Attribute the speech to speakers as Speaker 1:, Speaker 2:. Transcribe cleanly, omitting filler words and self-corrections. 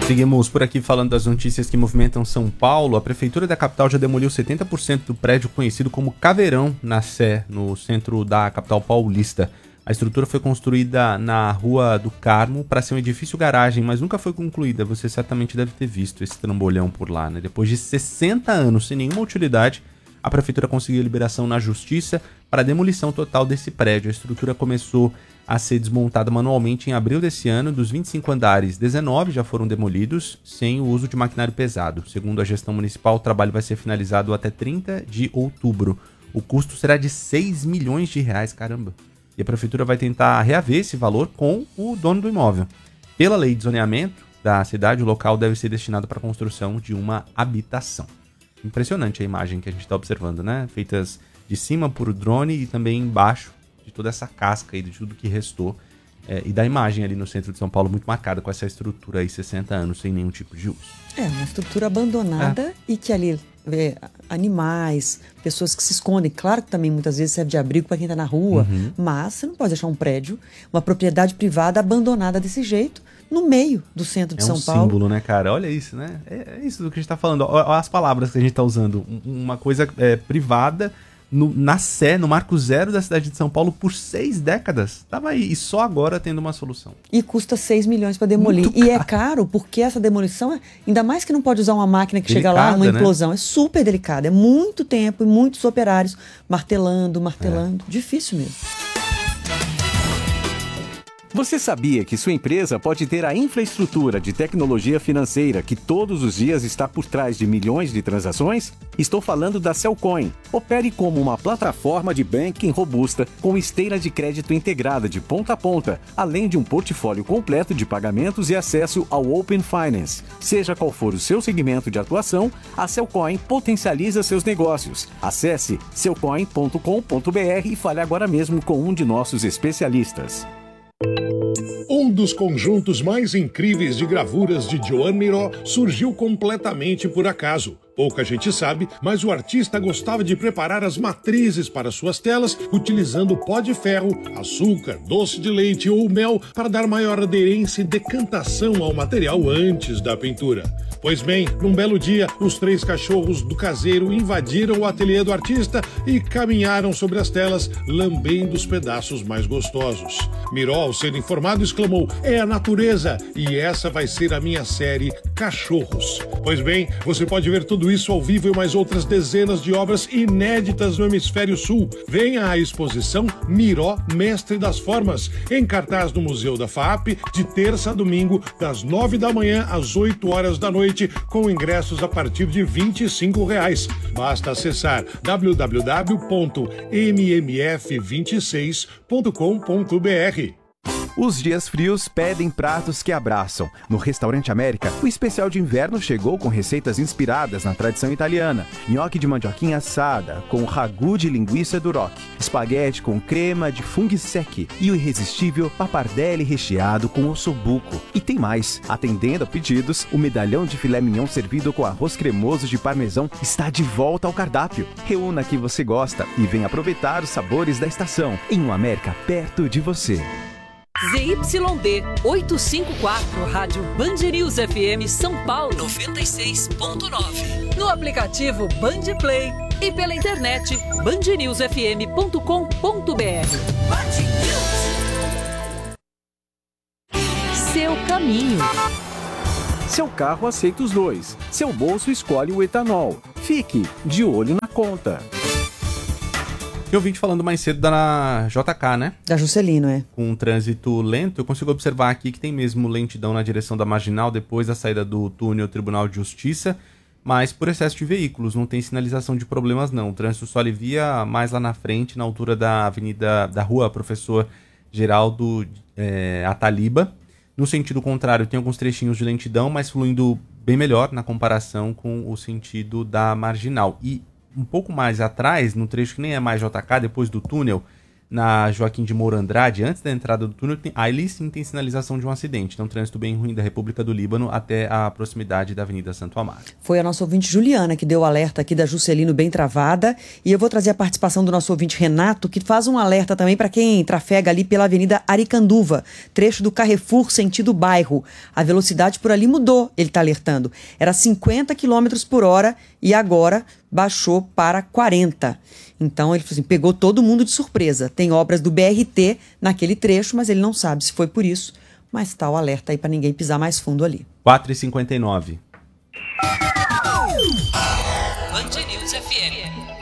Speaker 1: Seguimos por aqui falando das notícias que movimentam São Paulo. A Prefeitura da capital já demoliu 70% do prédio conhecido como Caveirão, na Sé, no centro da capital paulista. A estrutura foi construída na Rua do Carmo para ser um edifício garagem, mas nunca foi concluída. Você certamente deve ter visto esse trambolhão por lá, né? Depois de 60 anos sem nenhuma utilidade, a Prefeitura conseguiu liberação na Justiça para a demolição total desse prédio. A estrutura começou a ser desmontada manualmente em abril desse ano. Dos 25 andares, 19 já foram demolidos sem o uso de maquinário pesado. Segundo a gestão municipal, o trabalho vai ser finalizado até 30 de outubro. O custo será de 6 milhões de reais, caramba. E a Prefeitura vai tentar reaver esse valor com o dono do imóvel. Pela lei de zoneamento da cidade, o local deve ser destinado para a construção de uma habitação. Impressionante a imagem que a gente está observando, né? Feitas de cima por drone e também embaixo de toda essa casca e de tudo que restou. E da imagem ali no centro de São Paulo muito marcada com essa estrutura aí, 60 anos, sem nenhum tipo de uso.
Speaker 2: Uma estrutura abandonada e que ali animais, pessoas que se escondem. Claro que também muitas vezes serve de abrigo para quem está na rua, mas você não pode deixar um prédio, uma propriedade privada abandonada desse jeito, no meio do centro de São Paulo. É um
Speaker 1: símbolo, né, cara? Olha isso, né? É isso do que a gente está falando. Olha as palavras que a gente está usando. Uma coisa privada na Sé, no marco zero da cidade de São Paulo, por 6 décadas. Tava aí, e só agora tendo uma solução.
Speaker 2: E custa 6 milhões para demolir. E é caro, porque essa demolição, ainda mais que não pode usar uma máquina que chega lá, uma implosão, né? É super delicada. É muito tempo e muitos operários martelando. Difícil mesmo.
Speaker 3: Você sabia que sua empresa pode ter a infraestrutura de tecnologia financeira que todos os dias está por trás de milhões de transações? Estou falando da Cellcoin. Opere como uma plataforma de banking robusta com esteira de crédito integrada de ponta a ponta, além de um portfólio completo de pagamentos e acesso ao Open Finance. Seja qual for o seu segmento de atuação, a Cellcoin potencializa seus negócios. Acesse cellcoin.com.br e fale agora mesmo com um de nossos especialistas.
Speaker 4: Um dos conjuntos mais incríveis de gravuras de Joan Miró surgiu completamente por acaso. Pouca gente sabe, mas o artista gostava de preparar as matrizes para suas telas utilizando pó de ferro, açúcar, doce de leite ou mel para dar maior aderência e decantação ao material antes da pintura. Pois bem, num belo dia, os 3 cachorros do caseiro invadiram o ateliê do artista e caminharam sobre as telas, lambendo os pedaços mais gostosos. Miró, ao ser informado, exclamou: "É a natureza, e essa vai ser a minha série Cachorros". Pois bem, você pode ver tudo isso ao vivo e mais outras dezenas de obras inéditas no Hemisfério Sul. Venha à exposição Miró, Mestre das Formas, em cartaz no Museu da FAAP, de terça a domingo, das 9 da manhã às 8 horas da noite, com ingressos a partir de R$ 25. Basta acessar www.mmf26.com.br.
Speaker 5: Os dias frios pedem pratos que abraçam. No Restaurante América, o especial de inverno chegou com receitas inspiradas na tradição italiana. Nhoque de mandioquinha assada, com ragu de linguiça duroc, espaguete com crema de funghi secchi e o irresistível pappardelle recheado com ossobuco. E tem mais. Atendendo a pedidos, o medalhão de filé mignon servido com arroz cremoso de parmesão está de volta ao cardápio. Reúna o que você gosta e venha aproveitar os sabores da estação em um América perto de você.
Speaker 6: ZYD 854, Rádio Band News FM São Paulo 96.9. No aplicativo Band Play e pela internet bandnewsfm.com.br. Seu caminho.
Speaker 3: Seu carro aceita os dois. Seu bolso escolhe o etanol. Fique de olho na conta.
Speaker 1: Eu ouvi falando mais cedo da JK, né?
Speaker 2: Da Juscelino,
Speaker 1: Com um trânsito lento, eu consigo observar aqui que tem mesmo lentidão na direção da Marginal depois da saída do túnel Tribunal de Justiça, mas por excesso de veículos, não tem sinalização de problemas não. O trânsito só alivia mais lá na frente, na altura da avenida, da rua Professor Geraldo Ataliba. No sentido contrário, tem alguns trechinhos de lentidão, mas fluindo bem melhor na comparação com o sentido da Marginal. E um pouco mais atrás, no trecho que nem é mais JK, depois do túnel, na Joaquim de Moura Andrade, antes da entrada do túnel, ali sim tem sinalização de um acidente. Então, trânsito bem ruim da República do Líbano até a proximidade da Avenida Santo Amaro.
Speaker 2: Foi a nossa ouvinte Juliana que deu o alerta aqui da Juscelino bem travada. E eu vou trazer a participação do nosso ouvinte Renato, que faz um alerta também para quem trafega ali pela Avenida Aricanduva, trecho do Carrefour sentido bairro. A velocidade por ali mudou, ele está alertando. Era 50 km por hora e agora baixou para 40. Então ele falou assim, pegou todo mundo de surpresa. Tem obras do BRT naquele trecho, mas ele não sabe se foi por isso. Mas tá o alerta aí para ninguém pisar mais fundo ali.
Speaker 1: 4h59.
Speaker 6: Band News FM.